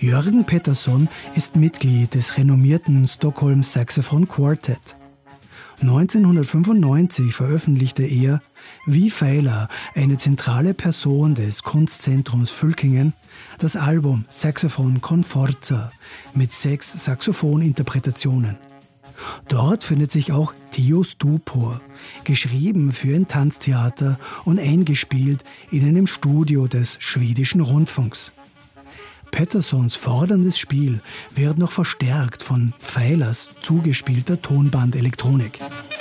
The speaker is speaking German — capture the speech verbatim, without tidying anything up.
Jörgen Pettersson ist Mitglied des renommierten Stockholm Saxophone Quartet. neunzehnhundertfünfundneunzig veröffentlichte er, wie Pfeiler, eine zentrale Person des Kunstzentrums Fülkingen, das Album Saxophon con Forza mit sechs Saxophoninterpretationen. Dort findet sich auch Tio Stupor, geschrieben für ein Tanztheater und eingespielt in einem Studio des schwedischen Rundfunks. Petterssons forderndes Spiel wird noch verstärkt von Pfeilers zugespielter Tonbandelektronik.